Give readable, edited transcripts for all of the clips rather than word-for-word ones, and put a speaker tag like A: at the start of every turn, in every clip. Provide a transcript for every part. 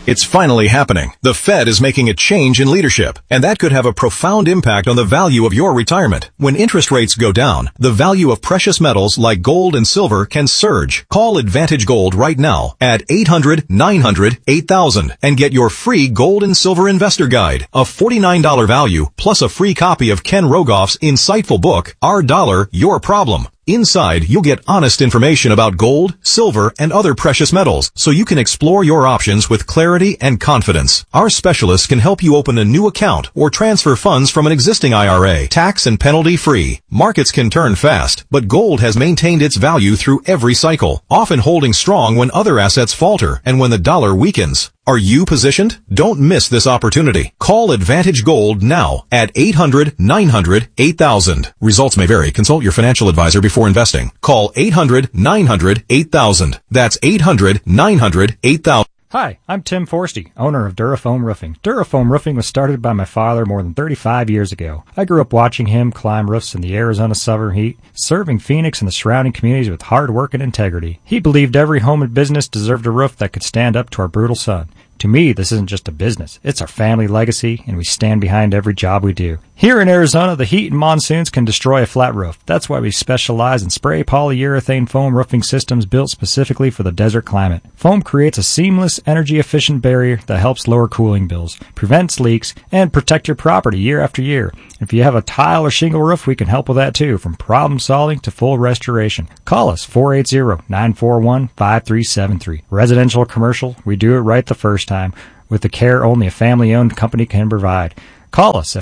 A: It's finally happening. The Fed is making a change in leadership, and that could have a profound impact on the value of your retirement. When interest rates go down, the value of precious metals like gold and silver can surge. Call Advantage Gold right now at 800-900-8000 and get your free gold and silver investor guide, a $49 value, plus a free copy of Ken Rogoff's insightful book, Our Dollar, Your Problem. Inside, you'll get honest information about gold, silver, and other precious metals, so you can explore your options with clarity and confidence. Our specialists can help you open a new account or transfer funds from an existing IRA, tax and penalty free. Markets can turn fast, but gold has maintained its value through every cycle, often holding strong when other assets falter and when the dollar weakens. Are you positioned? Don't miss this opportunity. Call Advantage Gold now at 800-900-8000. Results may vary. Consult your financial advisor before investing. Call 800-900-8000. That's 800-900-8000.
B: Hi, I'm Tim Forsty, owner of Durafoam Roofing. Durafoam Roofing was started by my father more than 35 years ago. I grew up watching him climb roofs in the Arizona summer heat, serving Phoenix and the surrounding communities with hard work and integrity. He believed every home and business deserved a roof that could stand up to our brutal sun. To me, this isn't just a business. It's our family legacy, and we stand behind every job we do. Here in Arizona, the heat and monsoons can destroy a flat roof. That's why we specialize in spray polyurethane foam roofing systems built specifically for the desert climate. Foam creates a seamless, energy-efficient barrier that helps lower cooling bills, prevents leaks, and protect your property year after year. If you have a tile or shingle roof, we can help with that too, from problem solving to full restoration. Call us, 480-941-5373. Residential or commercial, we do it right the first time, with the care only a family-owned company can provide. Call us at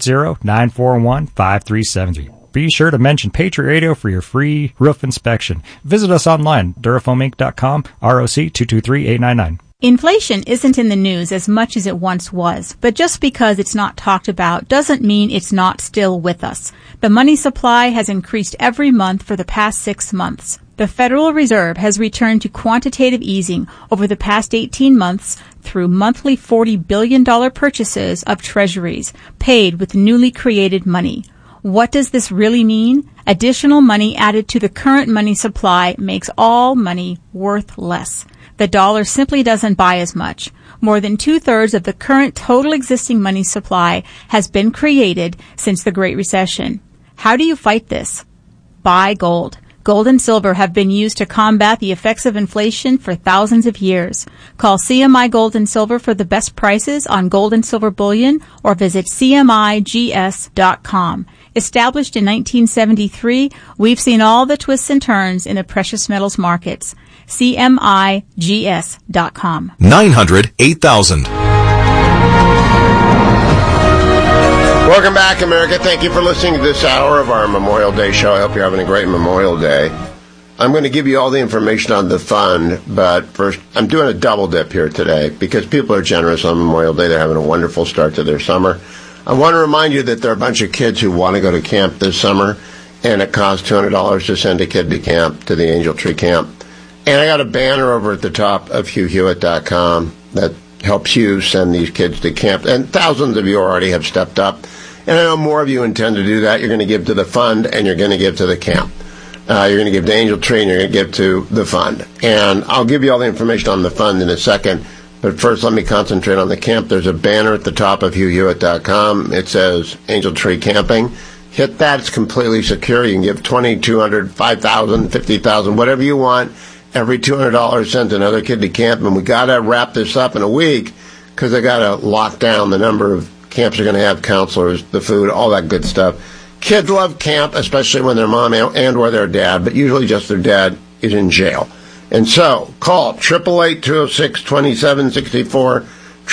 B: 480-941-5373. Be sure to mention Patriot Radio for your free roof inspection. Visit us online, DurafoamInc.com, ROC 223-899.
C: Inflation isn't in the news as much as it once was, but just because it's not talked about doesn't mean it's not still with us. The money supply has increased every month for the past 6 months. The Federal Reserve has returned to quantitative easing over the past 18 months through monthly $40 billion purchases of treasuries paid with newly created money. What does this really mean? Additional money added to the current money supply makes all money worth less. The dollar simply doesn't buy as much. More than 2/3 of the current total existing money supply has been created since the Great Recession. How do you fight this? Buy gold. Gold and silver have been used to combat the effects of inflation for thousands of years. Call CMI Gold and Silver for the best prices on gold and silver bullion or visit CMIGS.com. Established in 1973, we've seen all the twists and turns in the precious metals markets. CMIGS.com.
A: 900-8000.
D: Welcome back, America. Thank you for listening to this hour of our Memorial Day show. I hope you're having a great Memorial Day. I'm going to give you all the information on the fund, but first, I'm doing a double dip here today because people are generous on Memorial Day. They're having a wonderful start to their summer. I want to remind you that there are a bunch of kids who want to go to camp this summer, and it costs $200 to send a kid to camp, to the Angel Tree Camp. And I got a banner over at the top of HughHewitt.com that helps you send these kids to camp. And thousands of you already have stepped up. And I know more of you intend to do that. You're going to give to the fund, and you're going to give to the camp. You're going to give to Angel Tree, and you're going to give to the fund. And I'll give you all the information on the fund in a second. But first, let me concentrate on the camp. There's a banner at the top of HughHewitt.com. It says Angel Tree Camping. Hit that. It's completely secure. You can give $20, $200, $5,000, $50,000, whatever you want. Every $200 sends another kid to camp, and we got to wrap this up in a week because I got to lock down the number of camps are going to have, counselors, the food, all that good stuff. Kids love camp, especially when their mom and or their dad, but usually just their dad is in jail. And so call 888-206-2764,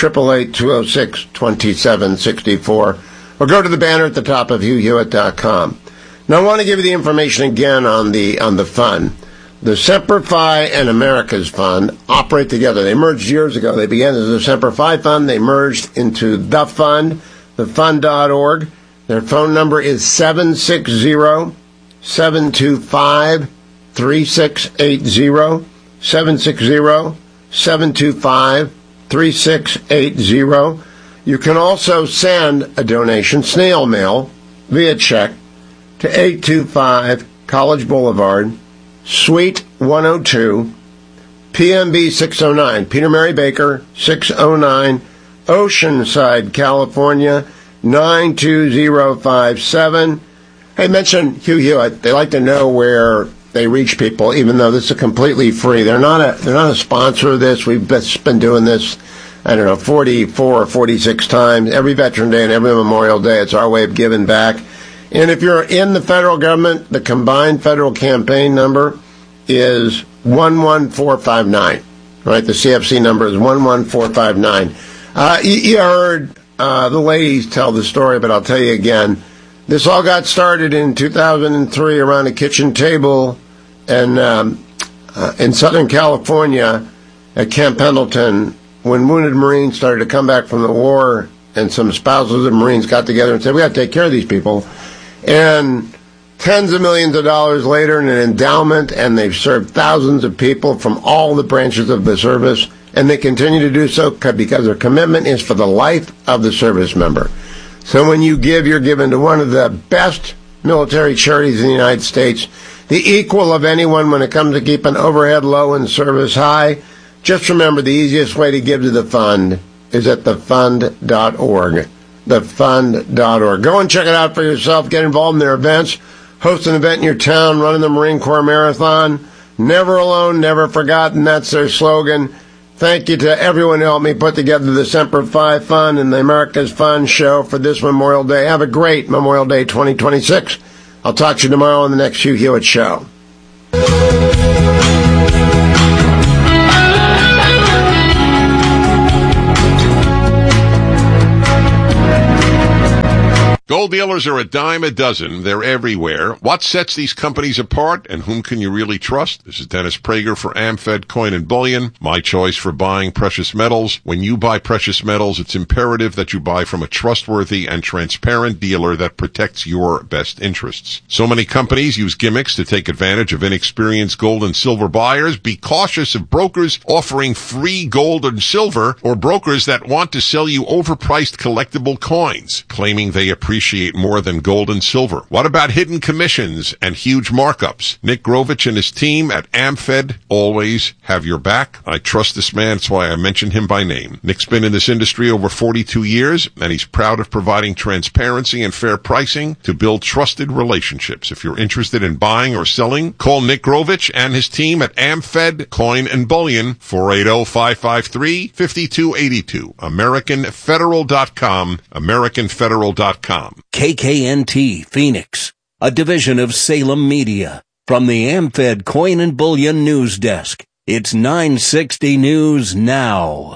D: 888-206-2764, or go to the banner at the top of HughHewitt.com. Now I want to give you the information again on the fund. The Semper Fi and America's Fund operate together. They merged years ago. They began as the Semper Fi Fund. They merged into the Fund, thefund.org. Their phone number is 760-725-3680, 760-725-3680. You can also send a donation, snail mail, via check to 825 College Boulevard, Suite 102, PMB 609, Peter Mary Baker, 609, Oceanside, California, 92057. Hey, mention Hugh Hewitt. They like to know where they reach people, even though this is completely free. They're not a sponsor of this. We've been doing this, 44 or 46 times. Every Veteran Day and every Memorial Day, it's our way of giving back. And if you're in the federal government, the combined federal campaign number is 11459. Right? The CFC number is 11459. You heard the ladies tell the story, but I'll tell you again. This all got started in 2003 around a kitchen table in Southern California at Camp Pendleton when wounded Marines started to come back from the war, and some spouses of Marines got together and said, we got to take care of these people. And tens of millions of dollars later in an endowment, and they've served thousands of people from all the branches of the service, and they continue to do so because their commitment is for the life of the service member. So when you give, you're given to one of the best military charities in the United States, the equal of anyone when it comes to keeping overhead low and service high. Just remember, the easiest way to give to the fund is at thefund.org. Thefund.org. Go and check it out for yourself. Get involved in their events. Host an event in your town, running the Marine Corps Marathon. Never alone, never forgotten. That's their slogan. Thank you to everyone who helped me put together the Semper Fi Fund and the America's Fund show for this Memorial Day. Have a great Memorial Day 2026. I'll talk to you tomorrow on the next Hugh Hewitt Show.
E: Gold dealers are a dime a dozen. They're everywhere. What sets these companies apart, and whom can you really trust? This is Dennis Prager for AmFed Coin and Bullion, my choice for buying precious metals. When you buy precious metals, it's imperative that you buy from a trustworthy and transparent dealer that protects your best interests. So many companies use gimmicks to take advantage of inexperienced gold and silver buyers. Be cautious of brokers offering free gold and silver, or brokers that want to sell you overpriced collectible coins, claiming they appreciate more than gold and silver. What about hidden commissions and huge markups? Nick Grovich and his team at AmFed always have your back. I trust this man. That's why I mentioned him by name. Nick's been in this industry over 42 years, and he's proud of providing transparency and fair pricing to build trusted relationships. If you're interested in buying or selling, call Nick Grovich and his team at AmFed Coin and Bullion, 480-553-5282. AmericanFederal.com, AmericanFederal.com.
F: KKNT Phoenix, a division of Salem Media. From the AmFed Coin and Bullion News Desk, it's 960 News Now.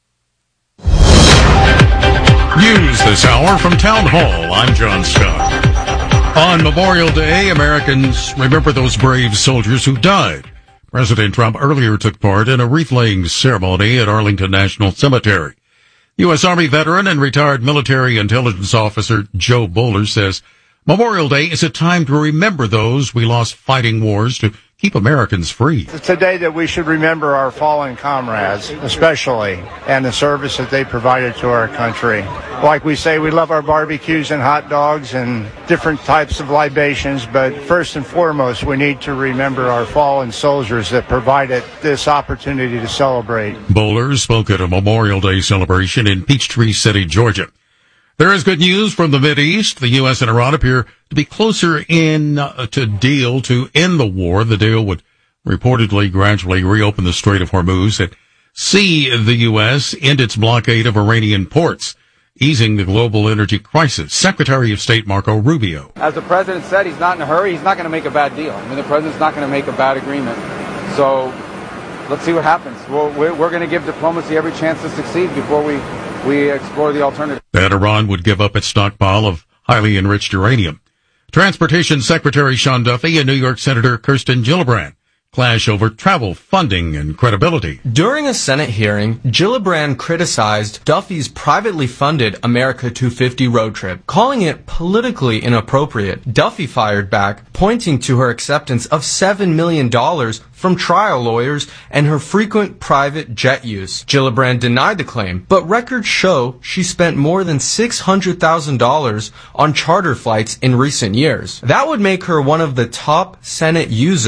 G: News this hour from Town Hall. I'm John Scott. On Memorial Day, Americans remember those brave soldiers who died. President Trump earlier took part in a wreath-laying ceremony at Arlington National Cemetery. U.S. Army veteran and retired military intelligence officer Joe Bowler says Memorial Day is a time to remember those we lost fighting wars to keep Americans free.
H: It's a day that we should remember our fallen comrades, especially, and the service that they provided to our country. Like we say, we love our barbecues and hot dogs and different types of libations, but first and foremost, we need to remember our fallen soldiers that provided this opportunity to celebrate.
G: Bowler spoke at a Memorial Day celebration in Peachtree City, Georgia. There is good news from the Mideast. The U.S. and Iran appear to be closer in to deal to end the war. The deal would reportedly gradually reopen the Strait of Hormuz and see the U.S. end its blockade of Iranian ports, easing the global energy crisis. Secretary of State Marco Rubio.
I: As the president said, he's not in a hurry. He's not going to make a bad deal. I mean, the president's not going to make a bad agreement. So let's see what happens. We're going to give diplomacy every chance to succeed before we explore the alternative.
G: That Iran would give up its stockpile of highly enriched uranium. Transportation Secretary Sean Duffy and New York Senator Kirsten Gillibrand clash over travel funding and credibility.
J: During a Senate hearing, Gillibrand criticized Duffy's privately funded America 250 road trip, calling it politically inappropriate. Duffy fired back, pointing to her acceptance of $7 million from trial lawyers and her frequent private jet use. Gillibrand denied the claim, but records show she spent more than $600,000 on charter flights in recent years. That would make her one of the top Senate users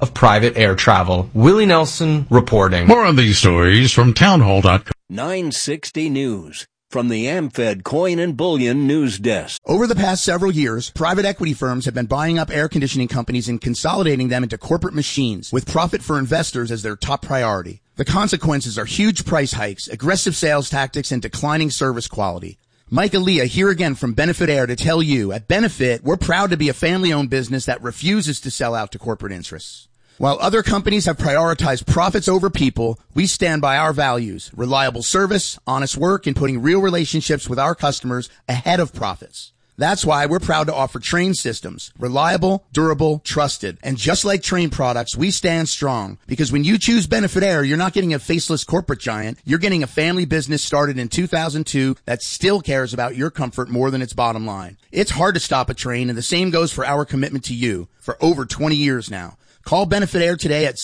J: of private air travel. Willie Nelson reporting.
G: More on these stories from townhall.com.
F: 960 News from the AmFed Coin and Bullion News Desk.
K: Over the past several years, private equity firms have been buying up air conditioning companies and consolidating them into corporate machines, with profit for investors as their top priority. The consequences are huge price hikes, aggressive sales tactics, and declining service quality. Mike Aaliyah here again from Benefit Air to tell you, at Benefit, we're proud to be a family-owned business that refuses to sell out to corporate interests. While other companies have prioritized profits over people, we stand by our values: reliable service, honest work, and putting real relationships with our customers ahead of profits. That's why we're proud to offer Trane systems. Reliable, durable, trusted. And just like Trane products, we stand strong. Because when you choose Benefit Air, you're not getting a faceless corporate giant. You're getting a family business started in 2002 that still cares about your comfort more than its bottom line. It's hard to stop a Trane, and the same goes for our commitment to you for over 20 years now. Call Benefit Air today at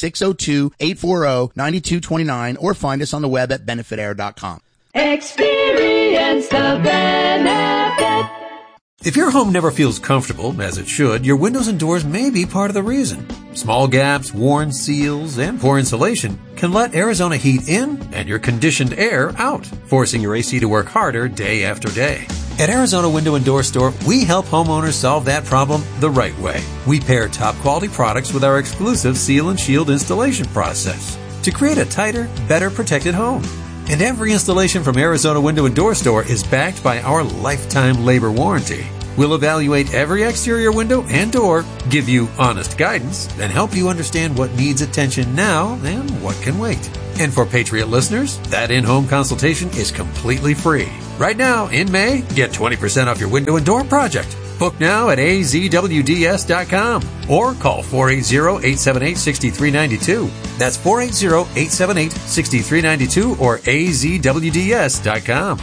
K: 602-840-9229 or find us on the web at benefitair.com.
L: Experience the benefit.
M: If your home never feels comfortable, as it should, your windows and doors may be part of the reason. Small gaps, worn seals, and poor insulation can let Arizona heat in and your conditioned air out, forcing your AC to work harder day after day. At Arizona Window and Door Store, we help homeowners solve that problem the right way. We pair top quality products with our exclusive Seal and Shield installation process to create a tighter, better protected home. And every installation from Arizona Window and Door Store is backed by our lifetime labor warranty. We'll evaluate every exterior window and door, give you honest guidance, and help you understand what needs attention now and what can wait. And for Patriot listeners, that in-home consultation is completely free. Right now, in May, get 20% off your window and door project. Book now at azwds.com or call 480-878-6392. That's 480-878-6392 or azwds.com.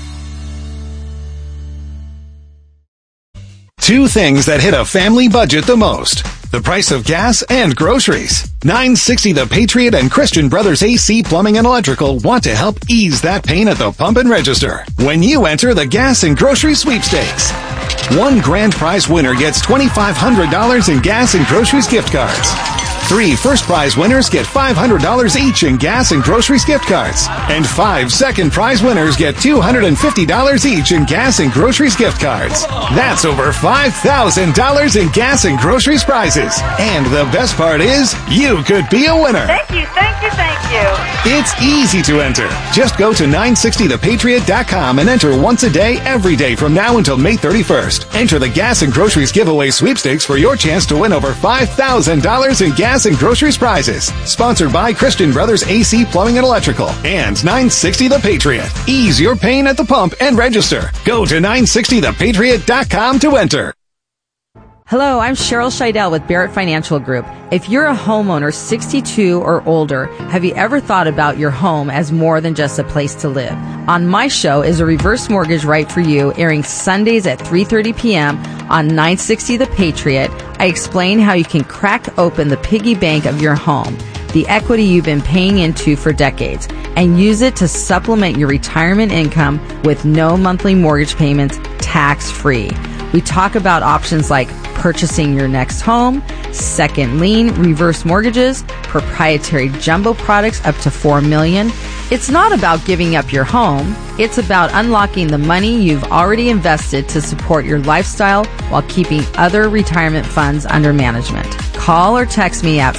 A: Two things that hit a family budget the most: the price of gas and groceries. 960 The Patriot and Christian Brothers AC Plumbing and Electrical want to help ease that pain at the pump and register when you enter the gas and grocery sweepstakes. One grand prize winner gets $2,500 in gas and groceries gift cards. 3 first prize winners get $500 each in gas and groceries gift cards. And 5 second prize winners get $250 each in gas and groceries gift cards. That's over $5,000 in gas and groceries prizes. And the best part is, you could be a winner.
L: Thank you, thank you, thank you.
A: It's easy to enter. Just go to 960thepatriot.com and enter once a day, every day from now until May 31st. Enter the gas and groceries giveaway sweepstakes for your chance to win over $5,000 in gas and groceries prizes. Sponsored by Christian Brothers AC Plumbing and Electrical and 960 The Patriot. Ease your pain at the pump and register. Go to 960thepatriot.com to enter.
N: Hello, I'm Cheryl Scheidel with Barrett Financial Group. If you're a homeowner 62 or older, have you ever thought about your home as more than just a place to live? On my show is a reverse mortgage right for you, airing Sundays at 3:30 p.m. on 960 The Patriot. I explain how you can crack open the piggy bank of your home, the equity you've been paying into for decades, and use it to supplement your retirement income with no monthly mortgage payments, tax-free. We talk about options like purchasing your next home, second lien, reverse mortgages, proprietary jumbo products up to $4 million. It's not about giving up your home. It's about unlocking the money you've already invested to support your lifestyle while keeping other retirement funds under management. Call or text me at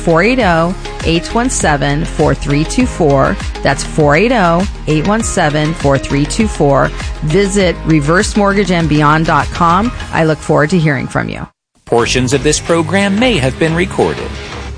N: 480-817-4324. That's 480-817-4324. Visit reversemortgageandbeyond.com. I look forward to hearing from you.
O: Portions of this program may have been recorded.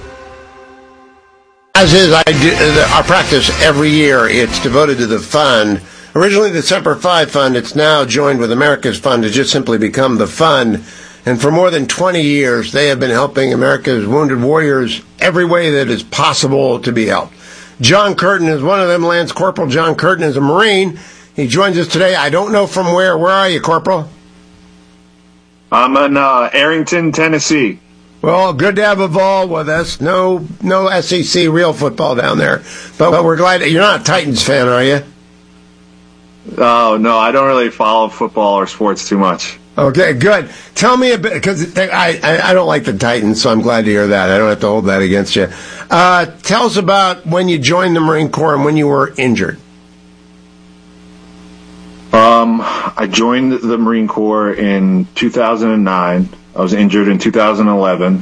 D: As is our practice every year, it's devoted to the fund. Originally the Semper Fi Fund, it's now joined with America's Fund to just simply become the fund. And for more than 20 years, they have been helping America's wounded warriors every way that is possible to be helped. John Curtin is one of them. Lance Corporal John Curtin is a Marine. He joins us today. I don't know from where. Where are you, Corporal?
P: I'm in Arrington, Tennessee.
D: Well, good to have a Vol with us. No SEC real football down there. But we're glad that you're not a Titans fan, are you?
P: Oh, no, I don't really follow football or sports too much.
D: Okay, good. Tell me a bit, because I don't like the Titans, so I'm glad to hear that. I don't have to hold that against you. Tell us about when you joined the Marine Corps and when you were injured.
P: I joined the Marine Corps in 2009. I was injured in 2011.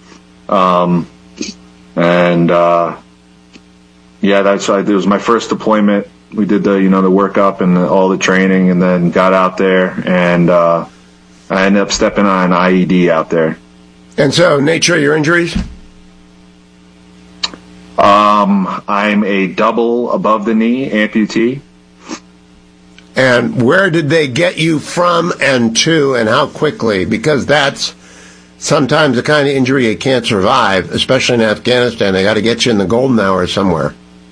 P: It was my first deployment. We did the workup and all the training, and then got out there, and I ended up stepping on an IED out there.
D: And so, nature of your injuries?
P: I'm a double above the knee amputee.
D: And where did they get you from and to, and how quickly? Because that's sometimes the kind of injury you can't survive, especially in Afghanistan. They got to get you in the golden hour somewhere.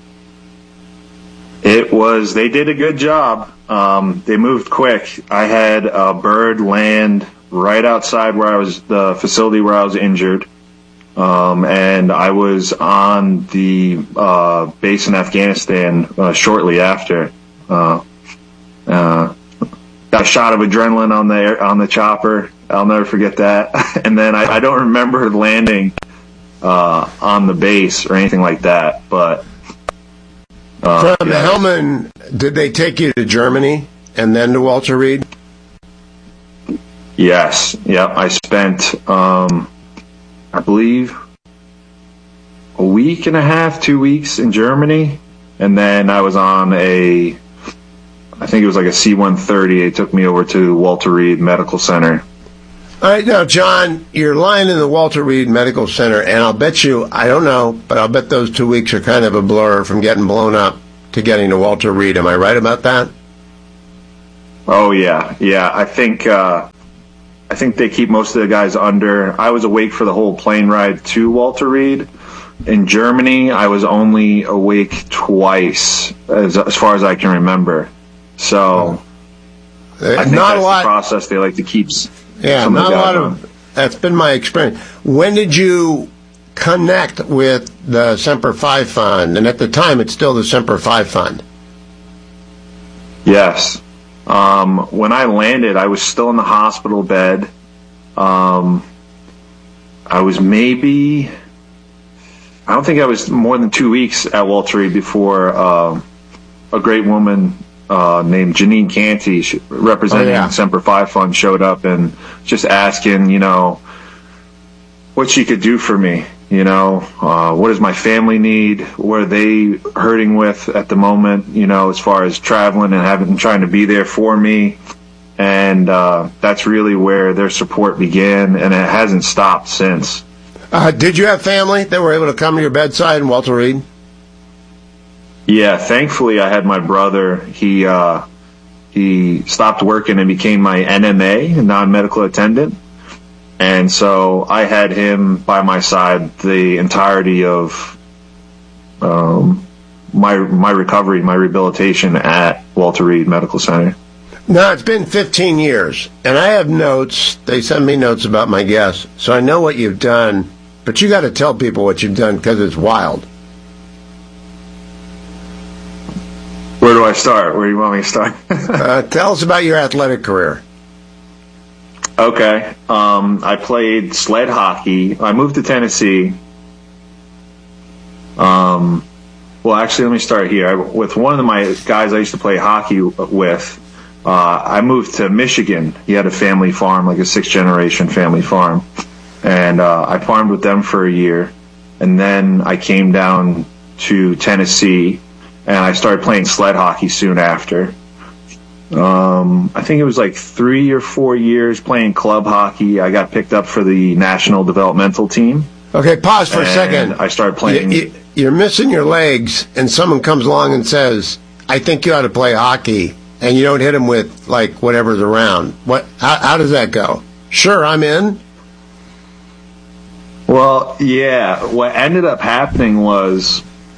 P: They did a good job. They moved quick. I had a bird land right outside the facility where I was injured. And I was on the base in Afghanistan shortly after. Got a shot of adrenaline on the chopper. I'll never forget that. And then I don't remember landing on the base or anything like that. But
D: from Helmand, did they take you to Germany and then to Walter Reed?
P: Yes. Yep. I spent, I believe, a week and a half, 2 weeks in Germany, and then I was on I think it was like a C-130. It took me over to Walter Reed Medical Center.
D: All right, now, John, you're lying in the Walter Reed Medical Center, and I'll bet you, I don't know, but I'll bet those 2 weeks are kind of a blur from getting blown up to getting to Walter Reed. Am I right about that?
P: Oh, yeah. Yeah, I think they keep most of the guys under. I was awake for the whole plane ride to Walter Reed. In Germany, I was only awake twice, as far as I can remember. So, I think that's the process they like to keep.
D: Yeah, not a lot of. That's been my experience. When did you connect with the Semper Fi Fund? And at the time, it's still the Semper Fi Fund.
P: Yes. When I landed, I was still in the hospital bed. I don't think I was more than 2 weeks at Walter Reed before a great woman named Janine Canty, representing Semper Fi Fund, showed up and just asking, what she could do for me. What does my family need? What are they hurting with at the moment? As far as traveling and trying to be there for me. And that's really where their support began, and it hasn't stopped since.
D: Did you have family that were able to come to your bedside in Walter Reed?
P: Yeah, thankfully I had my brother. He stopped working and became my NMA, non-medical attendant. And so I had him by my side the entirety of my recovery, my rehabilitation at Walter Reed Medical Center.
D: Now, it's been 15 years, and I have notes. They send me notes about my guests, so I know what you've done, but you got to tell people what you've done because it's wild.
P: Where do I start? Where do you want me to start?
D: Tell us about your athletic career.
P: Okay. I played sled hockey. I moved to Tennessee. Well, actually, let me start here. With one of my guys I used to play hockey with, I moved to Michigan. He had a family farm, like a 6th-generation family farm. And I farmed with them for a year. And then I came down to Tennessee, and I started playing sled hockey soon after. I think it was like 3 or 4 years playing club hockey. I got picked up for the national developmental team.
D: Okay, pause for a second.
P: I started playing.
D: You're missing your legs, and someone comes along and says, I think you ought to play hockey, and you don't hit them with, like, whatever's around. How does that go? Sure, I'm in.
P: Well, yeah. What ended up happening was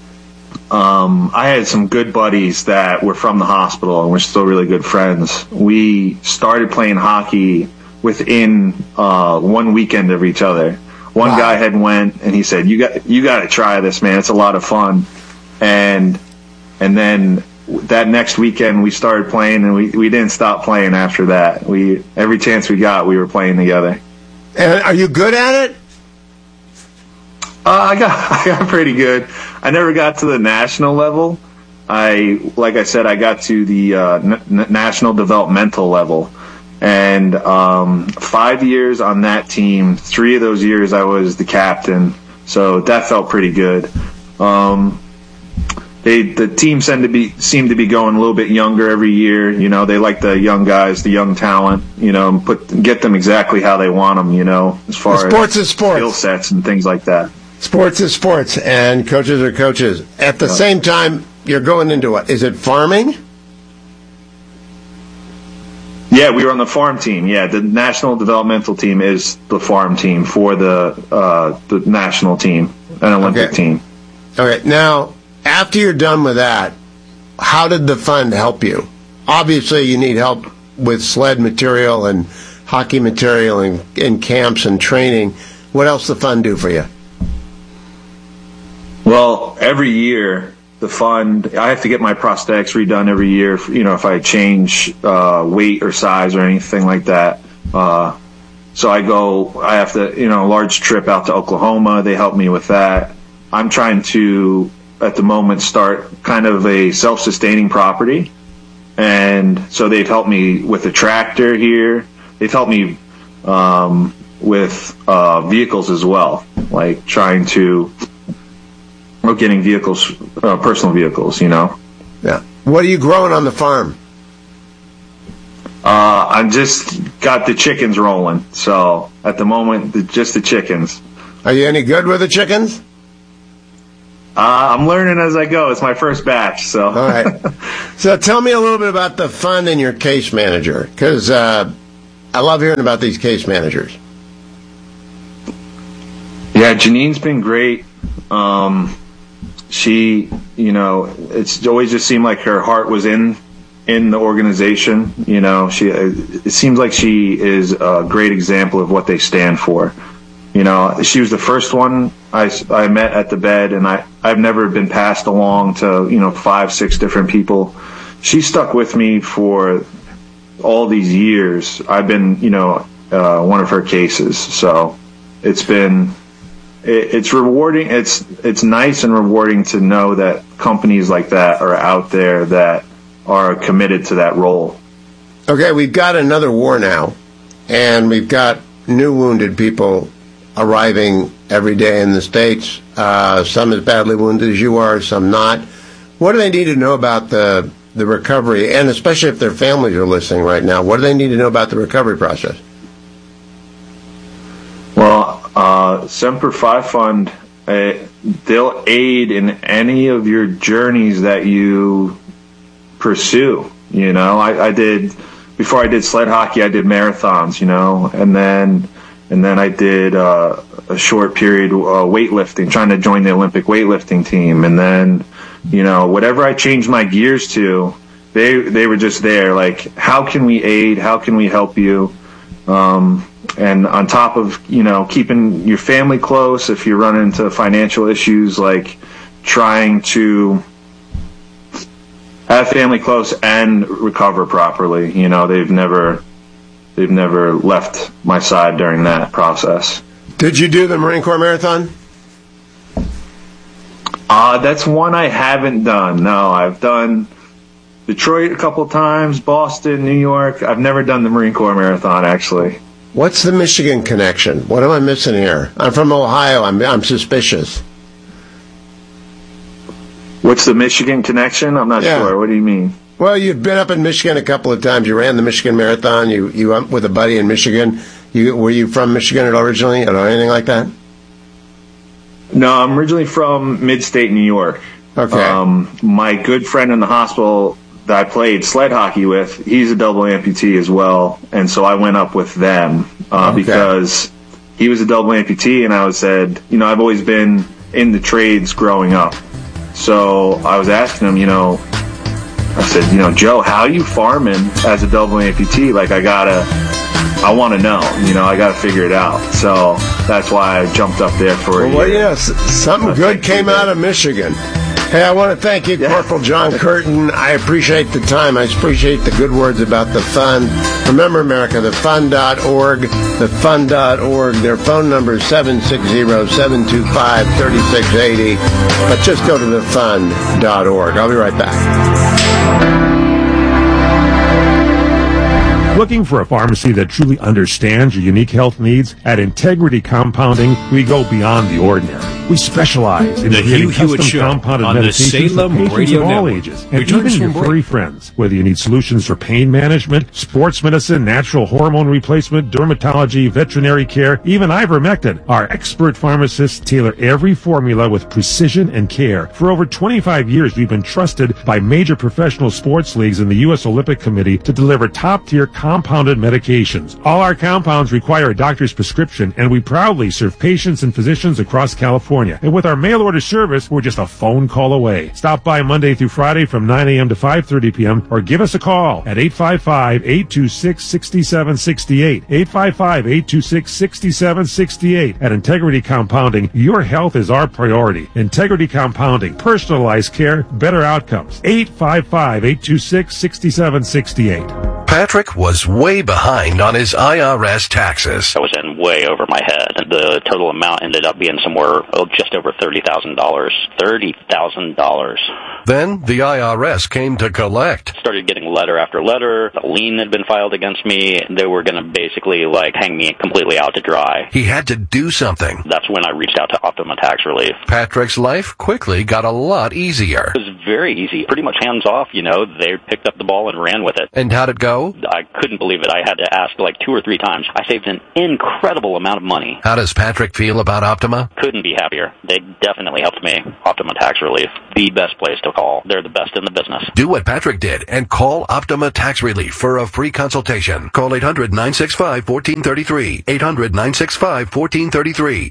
P: I had some good buddies that were from the hospital, and we're still really good friends. We started playing hockey within 1 weekend of each other. One guy had went, and he said, "You got to try this, man. It's a lot of fun." And then that next weekend we started playing, and we didn't stop playing after that. Every chance we got, we were playing together.
D: And are you good at it?
P: I got pretty good. I never got to the national level. Like I said, I got to the national developmental level. And 5 years on that team, 3 of those years I was the captain. So that felt pretty good. The team seemed to be going a little bit younger every year. You know, they like the young guys, the young talent. You know, get them exactly how they want them. You know, as far as skill sets and things like that.
D: Sports is sports, and coaches are coaches. At the same time, you're going into what? Is it farming?
P: Yeah, we were on the farm team. Yeah, the national developmental team is the farm team for the national team, an Olympic team.
D: Okay, now, after you're done with that, how did the fund help you? Obviously, you need help with sled material and hockey material and camps and training. What else the fund do for you?
P: Well, every year, the fund, I have to get my prosthetics redone every year, if I change weight or size or anything like that. So I have to, a large trip out to Oklahoma. They help me with that. I'm trying to, at the moment, start kind of a self-sustaining property. And so they've helped me with a tractor here. They've helped me with vehicles as well, like trying to, getting vehicles, personal vehicles, Yeah.
D: What are you growing on the farm?
P: I'm just got the chickens rolling. So at the moment, just the chickens.
D: Are you any good with the chickens?
P: I'm learning as I go. It's my first batch. So. All
D: right. So tell me a little bit about the fund and your case manager, because I love hearing about these case managers.
P: Yeah, Janine's been great. She, it's always just seemed like her heart was in the organization. It seems like she is a great example of what they stand for. She was the first one I met at the bed, and I've never been passed along to, 5, 6 different people. She stuck with me for all these years. I've been, one of her cases. So it's rewarding. It's nice and rewarding to know that companies like that are out there that are committed to that role.
D: Okay, we've got another war now, and we've got new wounded people arriving every day in the States. Some as badly wounded as you are, some not. What do they need to know about the recovery, and especially if their families are listening right now, what do they need to know about the recovery process?
P: Well, Semper Fi Fund, they'll aid in any of your journeys that you pursue. I did, before I did sled hockey, I did marathons, and then I did a short period weightlifting, trying to join the Olympic weightlifting team. And then, whatever I changed my gears to, they were just there. Like, how can we aid? How can we help you? And on top of, keeping your family close, if you run into financial issues, like trying to have family close and recover properly. They've never left my side during that process.
D: Did you do the Marine Corps Marathon?
P: That's one I haven't done. No, I've done Detroit a couple times, Boston, New York. I've never done the Marine Corps Marathon, actually.
D: What's the Michigan connection? What am I missing here? I'm from Ohio. I'm suspicious.
P: What's the Michigan connection? I'm not sure. What do you mean?
D: Well, you've been up in Michigan a couple of times. You ran the Michigan Marathon. You went with a buddy in Michigan. Were you from Michigan originally, or anything like that?
P: No, I'm originally from mid-state New York.
D: Okay.
P: My good friend in the hospital that I played sled hockey with, he's a double amputee as well, and so I went up with them because he was a double amputee, and I said, I've always been in the trades growing up. So I was asking him, I said, Joe, how are you farming as a double amputee? Like, I want to know, I got to figure it out. So that's why I jumped up there for a year.
D: Well, something good came out of Michigan. Hey, I want to thank you, Corporal John Curtin. I appreciate the time. I appreciate the good words about the fund. Remember, America, thefund.org, thefund.org. Their phone number is 760-725-3680. But just go to thefund.org. I'll be right back.
Q: Looking for a pharmacy that truly understands your unique health needs? At Integrity Compounding, we go beyond the ordinary. We specialize in
R: the
Q: creating
R: Hugh Hewitt
Q: custom
R: Show
Q: compounded
R: on the
Q: medications
R: Salem
Q: for patients
R: Radio
Q: of all
R: Network.
Q: ages, and
R: Returns
Q: even your
R: from
Q: furry
R: break.
Q: friends. Whether you need solutions for pain management, sports medicine, natural hormone replacement, dermatology, veterinary care, even ivermectin, our expert pharmacists tailor every formula with precision and care. For over 25 years, we've been trusted by major professional sports leagues and the U.S. Olympic Committee to deliver top-tier compounded medications. All our compounds require a doctor's prescription, and we proudly serve patients and physicians across California. And with our mail-order service, we're just a phone call away. Stop by Monday through Friday from 9 a.m. to 5:30 p.m. or give us a call at 855-826-6768. 855-826-6768. At Integrity Compounding, your health is our priority. Integrity Compounding, personalized care, better outcomes. 855-826-6768.
S: Patrick was way behind on his IRS taxes.
T: I was in way over my head. The total amount ended up being somewhere just over $30,000. $30,000.
S: Then the IRS came to collect.
T: Started getting letter after letter. A lien had been filed against me. They were going to basically hang me completely out to dry.
S: He had to do something.
T: That's when I reached out to Optima Tax Relief.
S: Patrick's life quickly got a lot easier.
T: It was very easy. Pretty much hands off, They picked up the ball and ran with it.
S: And how'd it go?
T: I couldn't believe it. I had to ask 2 or 3 times. I saved an incredible amount of money.
S: How does Patrick feel about Optima?
T: Couldn't be happier. They definitely helped me. Optima Tax Relief, the best place to call. They're the best in the business.
S: Do what Patrick did and call Optima Tax Relief for a free consultation. Call 800-965-1433. 800-965-1433.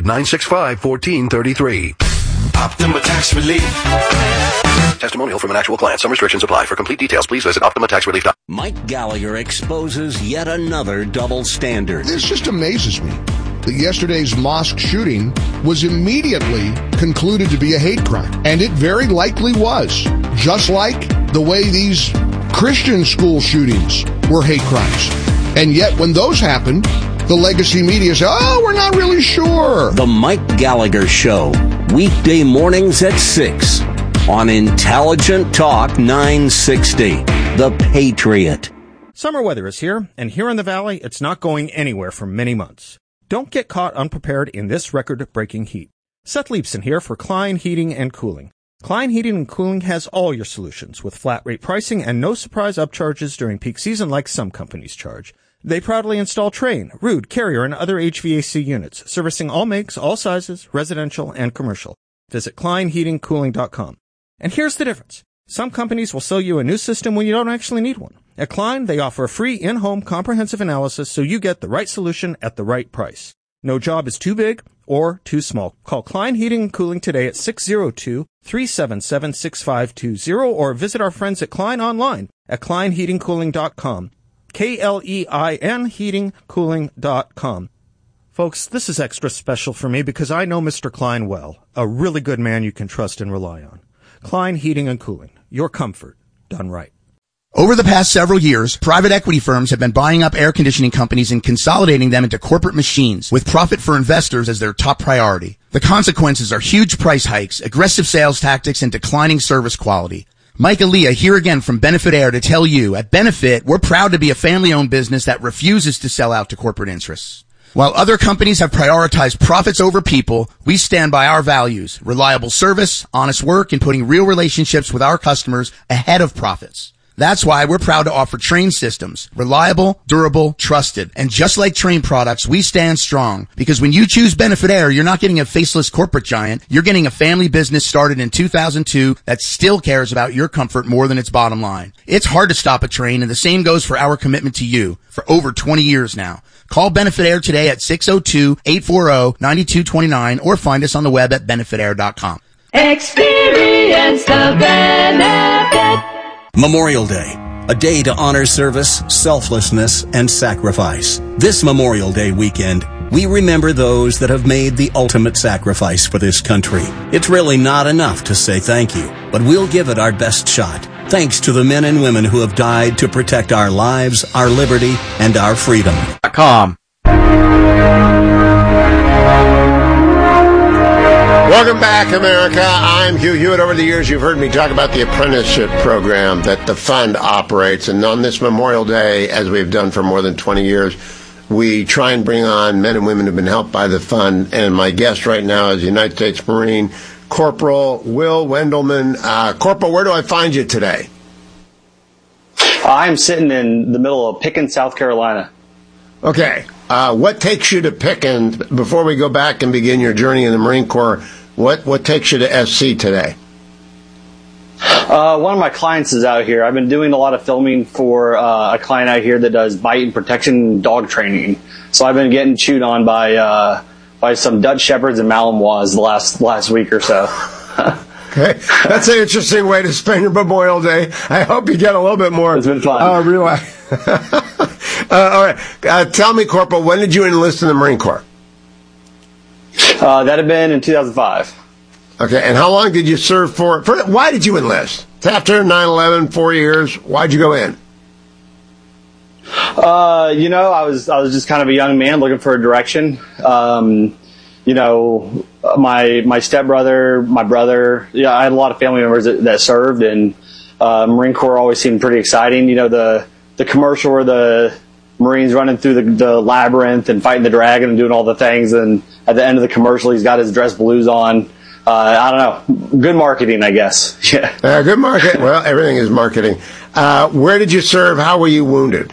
S: 800-965-1433.
U: Optima Tax Relief.
S: Testimonial from an actual client. Some restrictions apply. For complete details, please visit OptimaTaxRelief.com.
F: Mike Gallagher exposes yet another double standard.
V: This just amazes me that yesterday's mosque shooting was immediately concluded to be a hate crime. And it very likely was. Just like the way these Christian school shootings were hate crimes. And yet when those happened, the legacy media said, we're not really sure.
F: The Mike Gallagher Show. Weekday mornings at 6 on Intelligent Talk 960. The Patriot.
W: Summer weather is here, and here in the Valley, it's not going anywhere for many months. Don't get caught unprepared in this record-breaking heat. Seth Leibson here for Klein Heating and Cooling. Klein Heating and Cooling has all your solutions with flat rate pricing and no surprise upcharges during peak season like some companies charge. They proudly install Trane, Ruud, Carrier, and other HVAC units, servicing all makes, all sizes, residential and commercial. Visit KleinHeatingCooling.com. And here's the difference. Some companies will sell you a new system when you don't actually need one. At Klein, they offer a free in-home comprehensive analysis so you get the right solution at the right price. No job is too big or too small. Call Klein Heating and Cooling today at 602-377-6520 or visit our friends at Klein online at KleinHeatingCooling.com. KLEIN heatingcooling.com. Folks, this is extra special for me because I know Mr. Klein well, a really good man you can trust and rely on. Klein Heating and Cooling, your comfort done right.
K: Over the past several years, private equity firms have been buying up air conditioning companies and consolidating them into corporate machines with profit for investors as their top priority. The consequences are huge price hikes, aggressive sales tactics, and declining service quality. Mike Aaliyah here again from Benefit Air to tell you, at Benefit, we're proud to be a family-owned business that refuses to sell out to corporate interests. While other companies have prioritized profits over people, we stand by our values, reliable service, honest work, and putting real relationships with our customers ahead of profits. That's why we're proud to offer Trane systems. Reliable, durable, trusted. And just like Trane products, we stand strong. Because when you choose Benefit Air, you're not getting a faceless corporate giant. You're getting a family business started in 2002 that still cares about your comfort more than its bottom line. It's hard to stop a train, and the same goes for our commitment to you for over 20 years now. Call Benefit Air today at 602-840-9229 or find us on the web at benefitair.com.
L: Experience the benefit.
F: Memorial Day. A day to honor service, selflessness, and sacrifice. This Memorial Day weekend, we remember those that have made the ultimate sacrifice for this country. It's really not enough to say thank you, but we'll give it our best shot. Thanks to the men and women who have died to protect our lives, our liberty, and our freedom.
D: Welcome back, America. I'm Hugh Hewitt. Over the years, you've heard me talk about the apprenticeship program that the fund operates. And on this Memorial Day, as we've done for more than 20 years, we try and bring on men and women who've been helped by the fund. And my guest right now is United States Marine Corporal Will Wendelman. Corporal, where do I find you today?
B: I'm sitting in the middle of Pickens, South Carolina.
D: Okay. What takes you to Pickens, before we go back and begin your journey in the Marine Corps, what takes you to SC today?
B: One of my clients is out here. I've been doing a lot of filming for a client out here that does bite and protection dog training. So I've been getting chewed on by some Dutch Shepherds and Malinois the last week or so.
D: Okay, that's an interesting way to spend your Memorial Day. I hope you get a little bit more.
B: It's been fun.
D: Relax. All right. Tell me, Corporal, when did you enlist in the Marine Corps?
B: That had been in 2005.
D: Okay, and how long did you serve for? Why did you enlist? It's after 9/11, 4 years. Why'd you go in?
B: I was just kind of a young man looking for a direction. My stepbrother, my brother, I had a lot of family members that served, and Marine Corps always seemed pretty exciting. The commercial where the Marines running through the labyrinth and fighting the dragon and doing all the things, and at the end of the commercial, he's got his dress blues on. I don't know. Good marketing, I guess. Yeah.
D: Good market. Well, everything is marketing. Where did you serve? How were you wounded?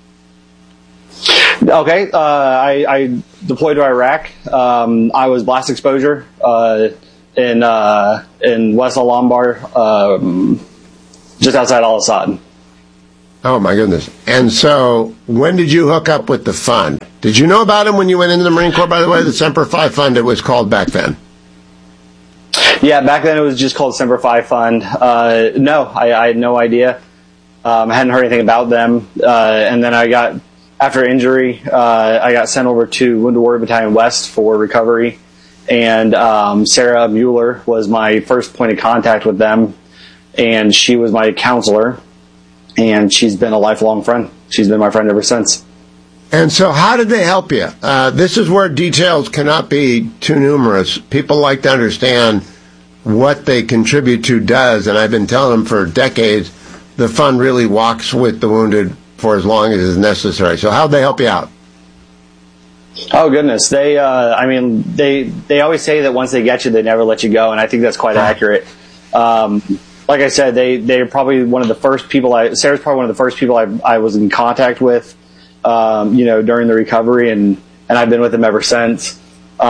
B: Okay. I deployed to Iraq. I was blast exposure in West Al-Anbar, just outside Al-Assad.
D: Oh, my goodness. And so when did you hook up with the fund? Did you know about him when you went into the Marine Corps, by the way, the Semper Fi Fund, it was called back then?
B: Yeah, back then it was just called Semper Fi Fund. No, I had no idea. I hadn't heard anything about them. And then after injury, I got sent over to Wounded Warrior Battalion West for recovery. And Sarah Mueller was my first point of contact with them. And she was my counselor. And she's been a lifelong friend. She's been my friend ever since.
D: And so how did they help you? This is where details cannot be too numerous. People like to understand what they contribute to does, and I've been telling them for decades, the fund really walks with the wounded for as long as is necessary. So how'd they help you out?
B: Oh, goodness. They always say that once they get you, they never let you go, and I think that's quite accurate. Like I said, they're probably one of the first people Sarah's probably one of the first people I was in contact with, during the recovery, and I've been with them ever since.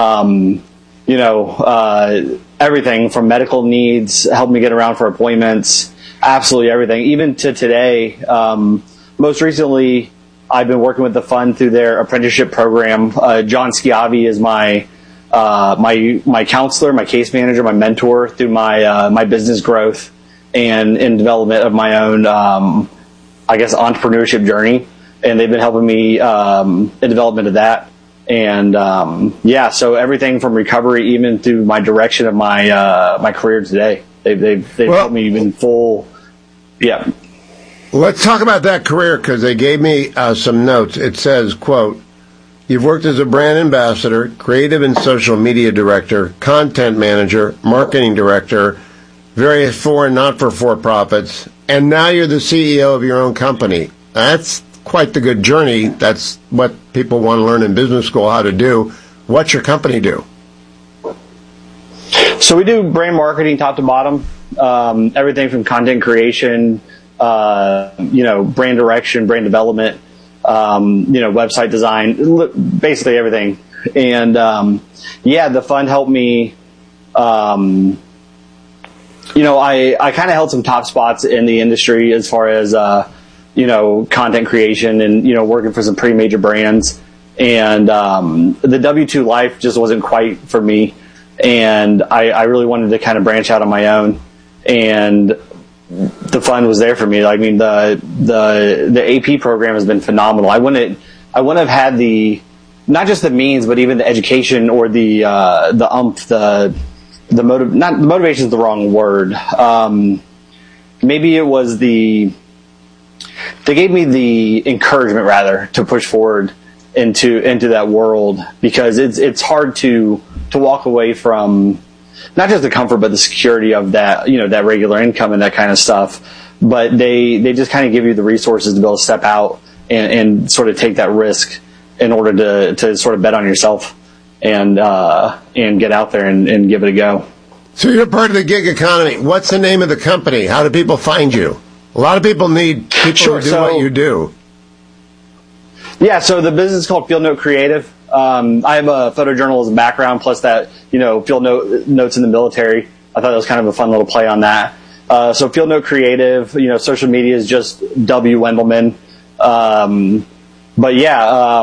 B: Everything from medical needs, helped me get around for appointments, absolutely everything, even to today. Most recently, I've been working with the fund through their apprenticeship program. John Schiavi is my counselor, my case manager, my mentor through my business growth and in development of my own, entrepreneurship journey. And they've been helping me in development of that. And so everything from recovery, even through my direction of my career today, they've helped me in full. Yeah.
D: Let's talk about that career, because they gave me some notes. It says, quote, "You've worked as a brand ambassador, creative and social media director, content manager, marketing director, various for and not for profits, and now you're the CEO of your own company." That's quite the good journey. That's what people want to learn in business school how to do. What's your company do?
B: So we do brand marketing top to bottom, everything from content creation, brand direction, brand development, website design, basically everything. And the fund helped me. I kind of held some top spots in the industry as far as content creation and working for some pretty major brands. And the W-2 life just wasn't quite for me, and I really wanted to kind of branch out on my own. And the fund was there for me. I mean, the AP program has been phenomenal. I wouldn't have had not just the means, but even the education or the motivation is the wrong word. Maybe it was they gave me the encouragement rather to push forward into that world, because it's hard to walk away from not just the comfort but the security of that, that regular income and that kind of stuff. But they just kind of give you the resources to be able to step out and sort of take that risk in order to sort of bet on yourself and get out there and give it a go.
D: So you're part of the gig economy. What's the name of the company? How do people find you? A lot of people need people to do what you do.
B: Yeah, so the business is called Field Note Creative. I have a photojournalism background, plus that, field notes in the military. I thought it was kind of a fun little play on that. So Field Note Creative, social media is just W. Wendelman. But yeah,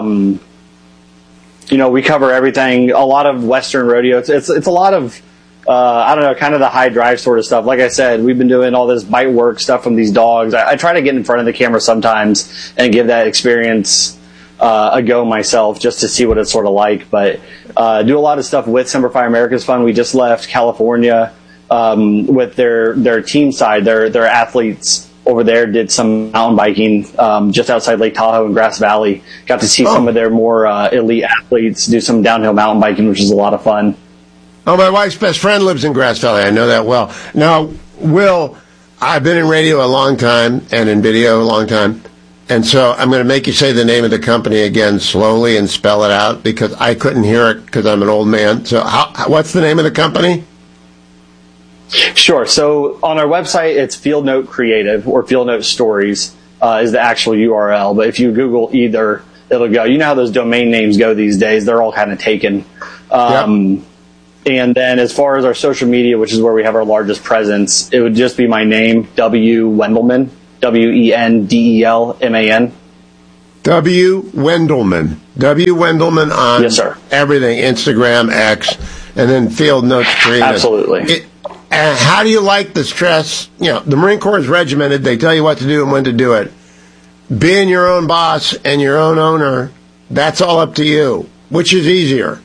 B: we cover everything. A lot of Western rodeo. It's a lot of, I don't know, kind of the high drive sort of stuff. Like I said, we've been doing all this bite work stuff from these dogs. I try to get in front of the camera sometimes and give that experience a go myself, just to see what it's sort of like. But do a lot of stuff with Semper Fi America's Fund. We just left California with their team side. Their athletes over there did some mountain biking just outside Lake Tahoe in Grass Valley. Got to see some of their more elite athletes do some downhill mountain biking, which is a lot of fun.
D: Oh, my wife's best friend lives in Grass Valley. I know that well. Now, Will, I've been in radio a long time and in video a long time. And so I'm going to make you say the name of the company again slowly and spell it out, because I couldn't hear it because I'm an old man. So what's the name of the company?
B: Sure. So on our website, it's Field Note Creative, or Field Note Stories is the actual URL. But if you Google either, it'll go. You know how those domain names go these days. They're all kind of taken. Yep. And then as far as our social media, which is where we have our largest presence, it would just be my name, W. Wendelman. Wendelman.
D: W. Wendelman. W. Wendelman on
B: yes, sir.
D: Everything, Instagram, X, and then Field Notes Creative.
B: Absolutely.
D: How do you like the stress? The Marine Corps is regimented. They tell you what to do and when to do it. Being your own boss and your own owner, that's all up to you. Which is easier?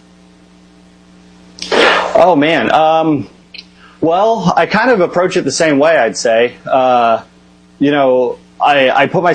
B: Oh, man. Well, I kind of approach it the same way, I'd say. I put my